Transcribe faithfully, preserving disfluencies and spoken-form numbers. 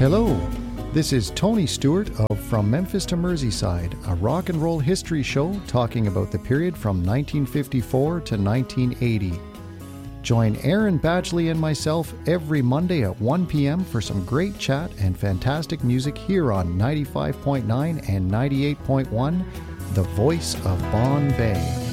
Hello, this is Tony Stewart of From Memphis to Merseyside, a rock and roll history show talking about the period from nineteen fifty-four to nineteen eighty. Join Aaron Badgley and myself every Monday at one p.m. for some great chat and fantastic music here on ninety-five point nine and ninety-eight point one, The Voice of Bonn Bay.